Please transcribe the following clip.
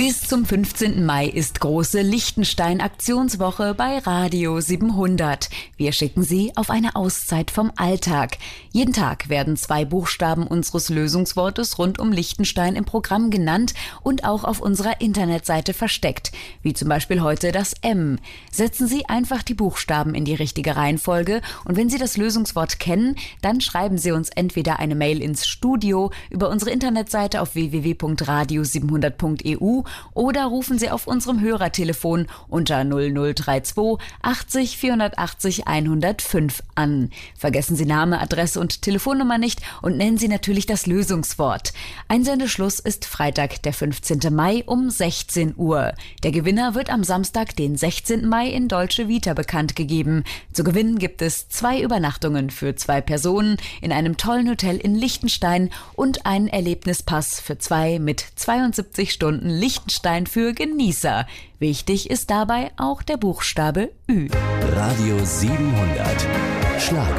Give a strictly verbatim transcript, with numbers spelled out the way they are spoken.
Bis zum fünfzehnten Mai ist große Liechtenstein-Aktionswoche bei Radio siebenhundert. Wir schicken Sie auf eine Auszeit vom Alltag. Jeden Tag werden zwei Buchstaben unseres Lösungswortes rund um Liechtenstein im Programm genannt und auch auf unserer Internetseite versteckt, wie zum Beispiel heute das M. Setzen Sie einfach die Buchstaben in die richtige Reihenfolge und wenn Sie das Lösungswort kennen, dann schreiben Sie uns entweder eine Mail ins Studio über unsere Internetseite auf w w w punkt radio siebenhundert punkt e u oder rufen Sie auf unserem Hörertelefon unter null null drei zwei achtzig vierhundertachtzig hundertfünf an. Vergessen Sie Name, Adresse und Telefonnummer nicht und nennen Sie natürlich das Lösungswort. Einsendeschluss ist Freitag, der fünfzehnten Mai um sechzehn Uhr. Der Gewinner wird am Samstag, den sechzehnten Mai in Deutsche Vita bekannt gegeben. Zu gewinnen gibt es zwei Übernachtungen für zwei Personen in einem tollen Hotel in Liechtenstein und einen Erlebnispass für zwei mit zweiundsiebzig Stunden Liechtenstein für Genießer. Wichtig ist dabei auch der Buchstabe Ü. Radio siebenhundert. Schlager.